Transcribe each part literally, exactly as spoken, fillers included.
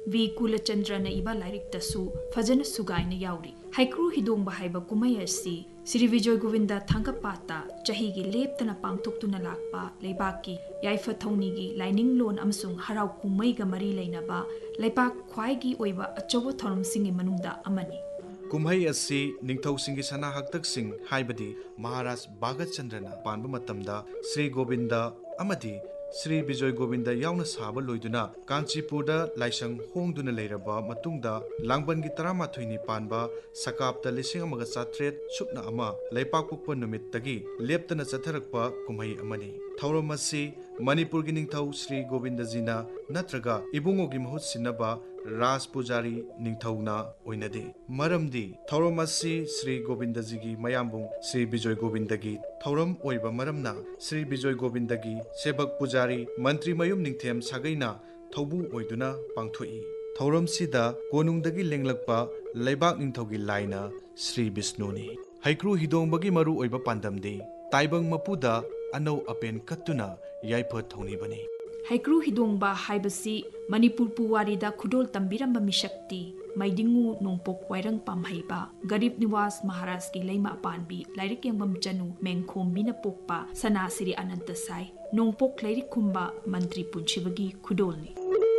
We कुलचंद्रना इबा लाइरिक्तसु फजन सुगाइना याउरी हाइक्रू हिदोंबा हाइबा कुमाई असि Shri Vijay Govind थांगपाता चहीगी लेप्तना पांगथोक्तुना Lhakpa लेबाकी याइफा थौनीगी lining loan अमसुंग हराउ कुमाईगा मरी लेनाबा लेबाक ख्वाइगी ओइबा अचौबा थौरमसिंगी मनुंगदा अमनी कुम्हई असि निंगथौसिंगी सना हक्तकसिंग हाइबदी महाराज बागत चंद्रना पानबा मतमदा श्री गोविंद अमदी श्री विजय गोविंद यावना साबा लोइदुना कांचीपुरदा लाइसंग होंगदुना लेरबा मतुंगदा लांगबनगी तरामाथोइनी पानबा सकापता लिसिंग अमगा चात्रेट सुपना अमा लेपाक पुकपा नुमित्तगी लेप्तना चथरकपा कुम्हई अमनी थौरम असि मणिपुरगी निंगथौ श्री गोविंद जीना नत्रगा इबुंगोगी महुत सिनबा राज पुजारी निंगथौना ओइनदे मरमदी थौरम असि श्री गोविंद जीगी मयामबुंग श्री विजय गोविंदगी थौरम ओइबा मरमना श्री विजय गोविंदगी सेवक पुजारी मंत्री मयुम निंगथेम सागैना थौबु ओइदुना पांगथोई थौरम सिदा कोनुंगदगी लेंगलकपा लेबाक निंगथौगी लाइना श्री विष्णुनी हाइक्रू हिदोंबगी मरु ओइबा पांदमदे ताइबंग मपुदा अनौ अपेन कत्तुना याइफा थौनीबनी हाइक्रू हिदोंबा हाइबसी मणिपुर पुवारीदा खुदोल तंबिरंबा मिशक्ति माइदिंगु नोंपोक वाइरंग पामहैबा गरीब निवास महाराज की लैमा पानबी लाइरिक यंगम चनु मेंखोंबिना पोकपा सनासिरी अनंत साई नोंपोक लाइरिक खुंबा मंत्री पुंशिबगी खुदोलनी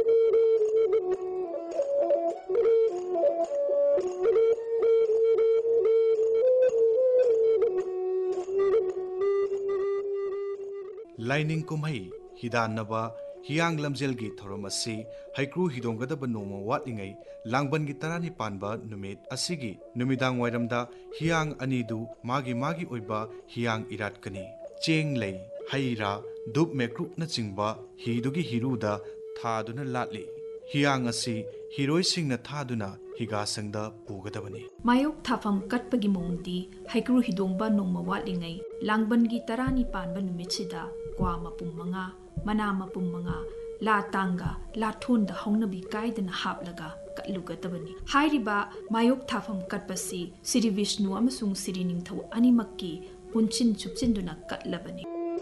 लाइनिंग कुम्हई हिदानबा हियांग लमजेलगी थौरम असि हाइक्रू हिदोंगदबा नोमा वाटलिंगै लांगबनगी तरानी पानबा नुमित असिगी नुमिदांग वाइरमदा हियांग अनिदु मागी मागी ओइबा हियांग इराटकनी चेंग लई हाइरा दुब मेक्रुकना चिंगबा हिदुगी हिरुदा थादुना लाटली हियांग असि हिरोइसिंगना थादुना हिगासंगदा पुगदबनी मायोक थाफम कटपगी मोंगदी हाइक्रू हिदोंबा नोमा वाटलिंगै लांगबनगी तरानी पानबा नुमितसिदा क्वा मपुम मंगा मना मपुम मंगा ला तांगा ला थोंदा हौनबी कायदना हापलगा कटलुगदबनी हाइरिबा मायोक थाफम कटपसी श्री विष्णु अमसुंग श्री निंगथौ अनिमक्की पुंचिन चुपचिंदुना कटलबनी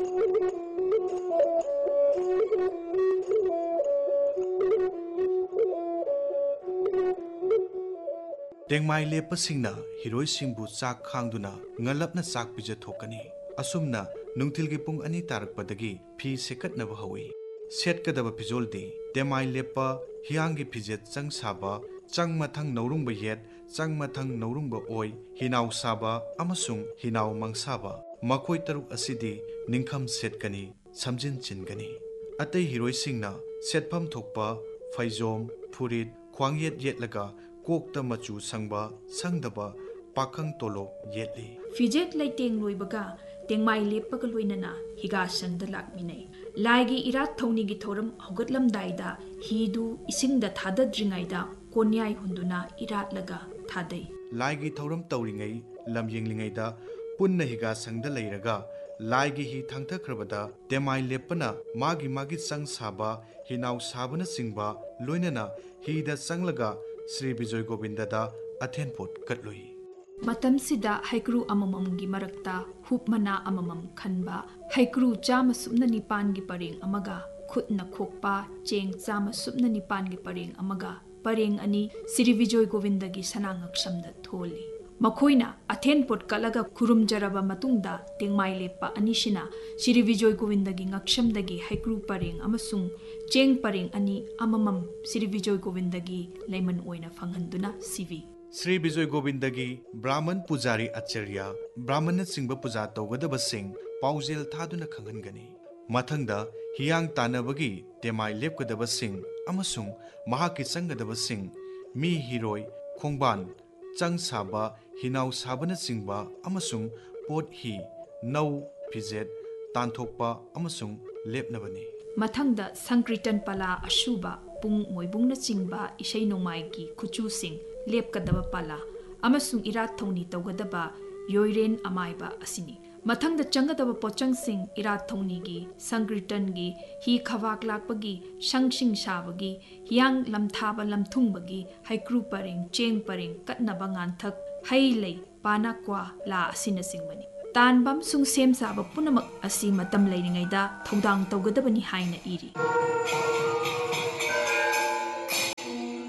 टेंगमाई लेपसिंगना हिरोइसिंगबु चाक खांगदुना ngलपना चाक पिजथोकनी असुमना नुंगथिलगी पुंग अनि तारकपदगी फी सेकटनबा हौई सेटकदबा फिजोलदी तेमाई लेपा हियांगी फिजेत चंग साबा चंग मथंग नौरुंगबा येत चंग मथंग नौरुंगबा ओय हिनाव साबा अमसुंग हिनाव मंगसाबा मखोय तरुक असिदी निंखम सेटकनी समजिन चिनगनी अतै हिरोइसिंगना सेटफम थोकपा फैजोम फुरित ख्वांगयेत येतलगा कोकता मचू संगबा संगदबा पाखंग तोलो येतली फिजेट लैटेंग लोइबगा तेंगमाई लेपगा लोइनना हिगा संगद लाकमिनै लाइगी इरात थौनीगी थौरम हौगतलमदाइदा हिदु इसिंगदा थादद्रिङाइदा कोन्याय हुंदुना इरातलगा थादै लाइगी थौरम तौरिङै लम येंगलिङैदा पुन्ना हिगा संगदा लैरगा लाइगी हि थांथख्रबदा तेमाई लेपना मागी मागी संग साबा हिनाव साबना सिंगबा लोइनना हिदा संगलगा श्री विजय गोविंददा अथेनपोट कटलोई मतमसिदा हाइक्रू अमममगी मरक्ता हुपमना अममम खनबा हाइक्रू चाम सुमना निपानगी परेंग अमगा खुदना खोकपा चेंग चाम सुमना निपानगी परेंग अमगा परेंग अनि श्री विजय गोविंदगी सनांगक्षमदा थोली मखोइना अथेनपोट कलगा खुरुमजरबा मतुंगदा तेंगमाई लेपा अनिशिना श्री विजय गोविंदगी ngakshmdagi हाइक्रू परेंग अमसुंग चेंग परेंग अनि अममम श्री विजय गोविंदगी लेमन ओइना फंगहंदुना सिवी श्री विजय गोविंदगी ब्राह्मण पुजारी आचार्य ब्राह्मण सिंह पूजा तौगदब सिंह पाउजेल थादुना खंगनगनी मथंगदा हियांग तानबगी तेमाई लेपगदब सिंह अमसुंग महाकी संगदब सिंह मी हिरोय खोंगबान चंग साबा हिनाव साबना सिंगबा अमसुंग पोट ही नौ फिजेट तानथोकपा अमसुंग लेपनबनी मथंगदा संक्रिटन पला अशुबा पुंग मोइबुंगना चिंगबा इसै नोमाइगी खुचु सिंह लेपकदबा पला अमसुंग इरात थौनी तौगदबा योइरेन अमाइबा असिनी मथंगदा चंगदबा पोचंग सिंह इरात थौनीगी संक्रिटनगी ही खवाक लाकपगी संगसिंग साबगी हियांग लमथाबा लमथुंगबगी हाइक्रू परेंग Cheng परेंग कटनबा nganthak hai lei panakwa la asina singmani तानबम सुंग सेम साब पुनमक असि मतम लैरिङैदा थौदांग तौगदबनी हाइना इरि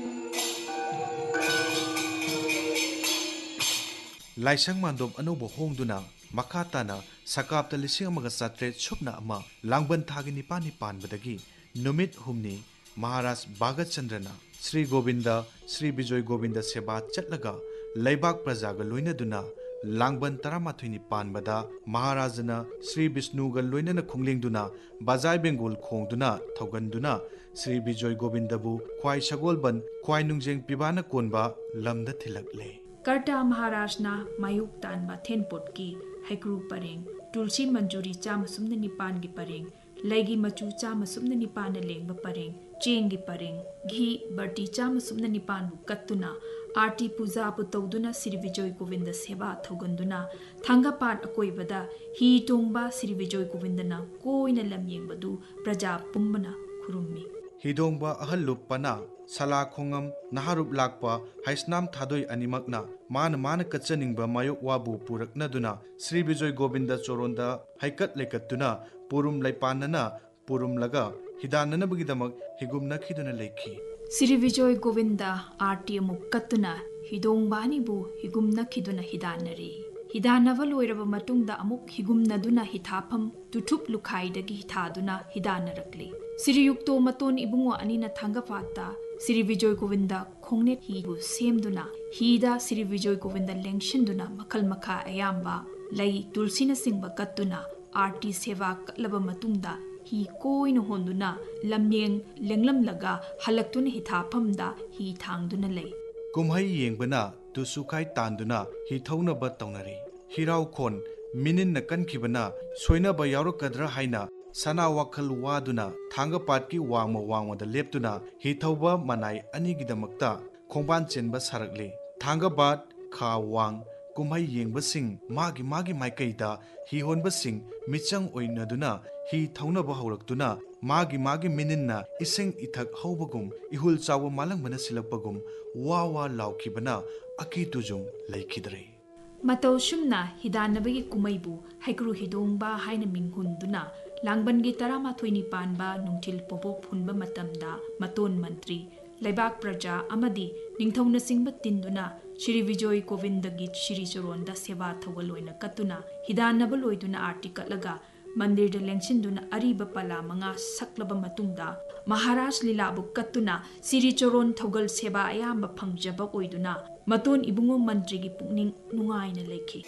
लाइसंग मांदोम अनोबो होंदुना मखाताना सकाप्ता लिसिंग अमगा सत्रे सुपना अमा लांगबन थागी निपान निपान बदगी नुमित हुमनी महाराज बागत चंद्रना श्री गोविंद श्री विजय गोविंद सेवा चटलगा लैबाक प्रजागा लोइनदुना लांगबन तरामाथुनी पानबदा महाराजना श्री विष्णुगा लोइनना खुंगलिंगदुना बाजाय बेंगोल खोंगदुना थौगंदुना श्री विजय गोविंदबु ख्वाई सगोलबन ख्वाई नुंजेंग पिबाना कोनबा लमदा थिलकले कर्ता महाराजना मायुक तानबा थेनपोट की हैक्रू परेंग तुलसी मंजूरी चाम सुमन निपान की परेंग लैगी मचू चाम सुमन निपान लेंग परेंग चेंग की परेंग घी बर्टी चाम सुमन निपान कत्तुना आरती पूजा पुतौदुना श्री विजय गोविंद सेवा थौगंदुना थांगापाट अकोइबदा ही तोंबा श्री विजय गोविंदना कोइना लमयेंबदु प्रजा पुंबना खुरुम्मी हिदोंबा अहल्लुप पना सला खोंगम नहारुप लाकपा हाइस्नाम थादोई अनिमकना मान मान कच्चनिंगबा मायोक वाबु पुरकनदुना श्री विजय गोविंद चोरोंदा हाइकत लेकत्तुना पुरुम लैपानना पुरुम लगा हिदाननबगिदमक हिगुम नखिदुना लेखी श्री विजय गोविंद आरती मुक्कत्तुना हिदोंबानीबु हिगुम नखिदुना हिदानरे हिदानव लोइरब मतुंगदा अमुक हिगुमनदुना हिथाफम तुथुप लुखाइदगी हिथादुना हिदानरकले श्री युक्तो मतोन इबुंगो अनिना थांगाफाता श्री विजय गोविंद खोंगनेट हिबु सेमदुना हिदा श्री विजय गोविंद लेंगशिंदुना मखल मखा अयाम्बा लई तुलसीना सिंगबा कत्तुना आरती सेवा कलब मतुंगदा ही कोइन होंदुना लमयेंग लेंगलमलगा हलक्तुना हिथाफमदा ही थांगदुना लई कुमहई येंगबना तुसुखाई तांदुना हि थौनबा तौनरी हिराव खोन मिनिन कनखिबना सोइनबा यावरकद्रा हाइना सना वखल वादुना थांगा पाटकी वांगमा वांगदा लेप्तुना हि थौबा मनाई अनिगिदमक्ता खोंबान चेनबा सारकले थांगा बाट खा वांग कुमहई येंगबसिंग मागी मागी माइकैदा हि होनबसिंग मिचंग ओइनदुना हि थौनबा हौरक्तुना मागी मागी मिनिन्ना इसिंग इथक हौबगुम इहुल चाव मालंगबना सिलकपगुम वा वा लाउखिबना अकितुजुम लैखिदरे मतौ सुमना हिदानबगी कुमैबु हैक्रू हिदोंबा हाइना मिंगहुंदुना लांगबनगी तरामाथोइनी पानबा नुंथिल पोबोक फुनबा मतमदा मतोन मंत्री लैबाक प्रजा अमदी निंगथौना सिंगबा तिंदुना श्री विजय गोविंदगी श्री चरोंदा सेवा थौगलोइना कत्तुना हिदानबा लोइदुना आरती कटलगा मंदिर लेंसिंदुना अरीबा पला मंगा सकलबा मतुंगदा महाराज लीलाबु कत्तुना श्री चरोन थौगल सेवा अयाम्बा फंगजबा ओइदुना मतोन इबुंगो मंत्री की पुकनिंग नुंगाइना लेखि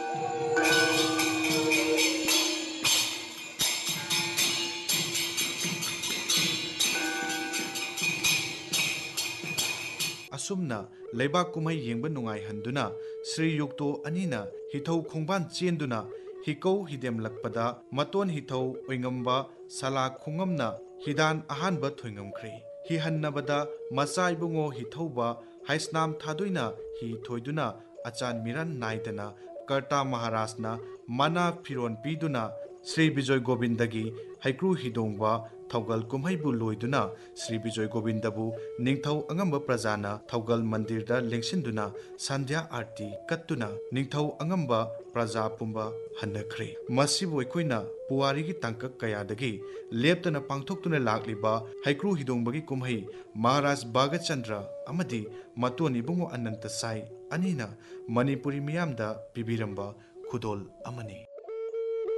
असुमना लैबाक कुमहई येंबा नुंगाई हंदुना श्री युक्तो अनिना हिथौ खोंबान चेंदुना हिकौ हिदेमलकपदा मतोन हिथौ ओइंगम्बा सला खुंगमना हिदान अहानबा थोइंगमख्रे हि हन्नबदा मचा इबुंगो हिथौबा हाइस्नाम थादुइना हि थोइदुना अचान मिरन नाइदना कर्ता महाराजना मना फिरोन पीदुना श्री विजय गोविंदगी हैक्रू हिदोंबा थौगल कुमहईबु लोइदुना श्री विजय गोविंदबु निंगथौ अंगम्ब प्रजाना थौगल मंदिरदा लेंसिंदुना संध्या आरती कत्तुना निंगथौ अंगम्ब प्रजा पुंबा हन्नख्रे मसिबु अखोइना पुवारीगी तांकक कयादगी लेप्तना पांथोक्तुना लाक्लिबा हैक्रू हिदोंबगी कुमहई महाराज बागचंद्र अमदी मतोन इबुंगो अनंत साई अनिना मणिपुरी मियामदा पिबिरंबा खुदोल अमनी।